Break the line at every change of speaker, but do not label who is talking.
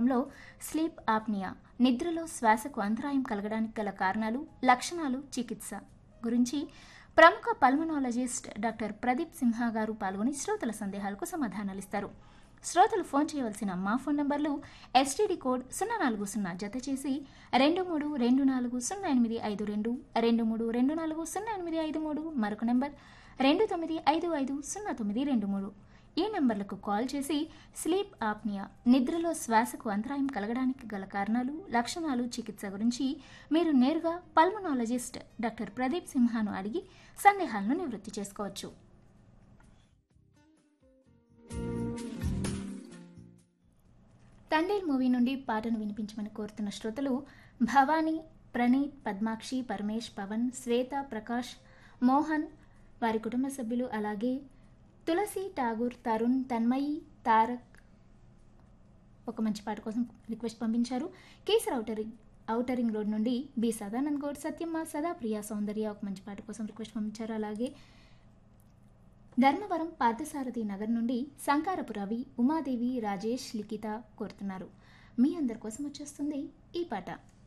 కార్యక్రమంలో sleep apnoea నిద్రలో శ్వాసకు అంతరాయం కలగడానికి గల కారణాలు, లక్షణాలు, చికిత్స గురించి ప్రముఖ పల్మనాలజిస్ట్ డాక్టర్ ప్రదీప్ సింహా గారు పాల్గొని శ్రోతల సందేహాలకు సమాధానాలిస్తారు. శ్రోతలు ఫోన్ చేయవలసిన మా ఫోన్ నంబర్లు ఎస్టీడీ కోడ్ 040 జత చేసి 23240852, 23240853, మరొక నంబర్ 29550923. ఈ నంబర్లకు కాల్ చేసి స్లీప్ ఆప్నియా నిద్రలో శ్వాసకు అంతరాయం కలగడానికి గల కారణాలు, లక్షణాలు, చికిత్స గురించి మీరు నేరుగా పల్మనాలజిస్ట్ డాక్టర్ ప్రదీప్ సింహాను అడిగి సందేహాలను నివృత్తి చేసుకోవచ్చు. తండేల్ మూవీ నుండి పాటను వినిపించమని కోరుతున్న శ్రోతలు భవానీ, ప్రణీత్, పద్మాక్షి, పరమేష్, పవన్, శ్వేత, ప్రకాష్, మోహన్, వారి కుటుంబ సభ్యులు, అలాగే తులసి, ఠాగూర్, తరుణ్, తన్మయి, తారక్ ఒక మంచి పాట కోసం రిక్వెస్ట్ పంపించారు. కేసర్ ఔటరింగ్ రోడ్ నుండి బి సదానంద్ గౌడ్, సత్యమ్మ, సదాప్రియ, సౌందర్య ఒక మంచి పాట కోసం రిక్వెస్ట్ పంపించారు. అలాగే ధర్మవరం పార్థసారథి నగర్ నుండి సంకారపు రవి, ఉమాదేవి, రాజేష్, లిఖిత కోరుతున్నారు. మీ అందరి కోసం వచ్చేస్తుంది ఈ పాట.